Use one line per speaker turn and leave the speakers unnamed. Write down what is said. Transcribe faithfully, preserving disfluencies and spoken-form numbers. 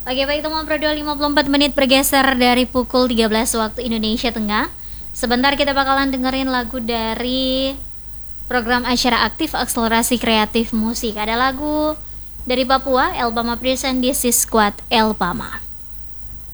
Oke baik teman Pro lima puluh empat menit bergeser dari pukul tiga belas waktu Indonesia Tengah. Sebentar kita bakalan dengerin lagu dari program acara aktif akselerasi kreatif musik. Ada lagu dari Papua, Elpama Present This is Squad Elpama.